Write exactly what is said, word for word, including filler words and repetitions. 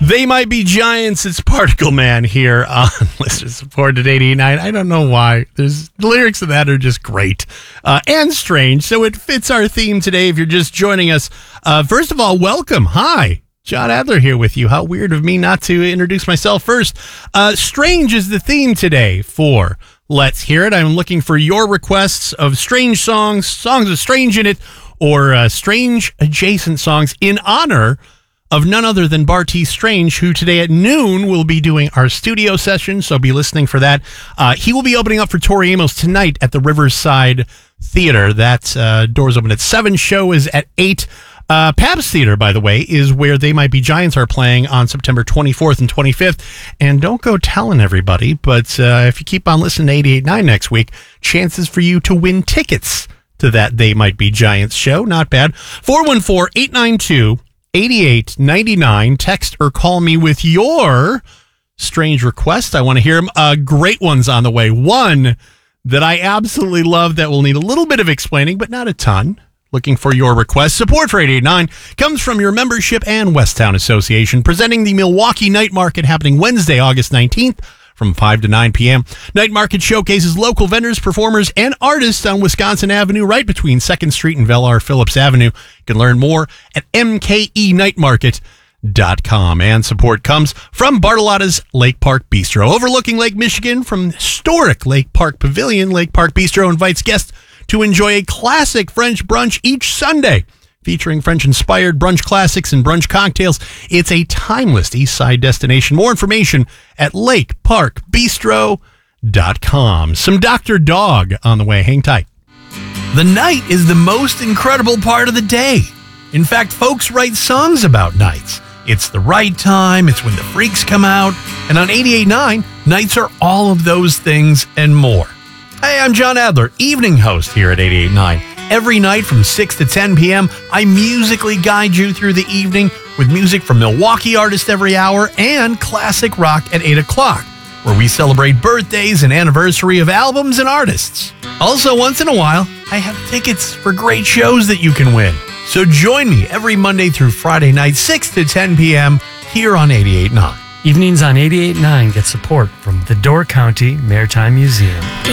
They Might Be Giants. It's Particle Man here on Listener Support at eighty-eight point nine. I don't know why. There's the lyrics of that are just great uh, and strange. So it fits our theme today. If you're just joining us, uh, first of all, welcome. Hi, John Adler here with you. How weird of me not to introduce myself first. Uh, strange is the theme today for Let's Hear It. I'm looking for your requests of strange songs, songs with strange in it, or uh, strange adjacent songs in honor of none other than Bartees Strange, who today at noon will be doing our studio session, so be listening for that. Uh, he will be opening up for Tori Amos tonight at the Riverside Theater. That uh, doors open at seven, show is at eight. Uh, Pabst Theater, by the way, is where They Might Be Giants are playing on September twenty-fourth and twenty-fifth. And don't go telling everybody, but uh, if you keep on listening to eighty-eight point nine next week, chances for you to win tickets to that They Might Be Giants show. Not bad. four one four, eight nine two, eight eight nine nine. Text or call me with your strange request. I want to hear them. Uh, great ones on the way. One that I absolutely love that will need a little bit of explaining, but not a ton. Looking for your request. Support for eighty-eight point nine comes from your membership and Westtown Association, presenting the Milwaukee Night Market happening Wednesday, August nineteenth from five to nine p.m. Night Market showcases local vendors, performers, and artists on Wisconsin Avenue, right between second Street and Velar Phillips Avenue. You can learn more at m k e night market dot com. And support comes from Bartolotta's Lake Park Bistro. Overlooking Lake Michigan from historic Lake Park Pavilion, Lake Park Bistro invites guests to enjoy a classic French brunch each Sunday, featuring French-inspired brunch classics and brunch cocktails. It's a timeless East Side destination. More information at lake park bistro dot com. Some Doctor Dog on the way. Hang tight. The night is the most incredible part of the day. In fact, folks write songs about nights. It's the right time. It's when the freaks come out. And on eighty-eight point nine, nights are all of those things and more. Hey, I'm John Adler, evening host here at eighty-eight point nine. Every night from six to ten p.m., I musically guide you through the evening with music from Milwaukee artists every hour and classic rock at eight o'clock, where we celebrate birthdays and anniversary of albums and artists. Also, once in a while, I have tickets for great shows that you can win. So join me every Monday through Friday night, six to ten p.m. here on eighty-eight point nine. Evenings on eighty-eight point nine get support from the Door County Maritime Museum.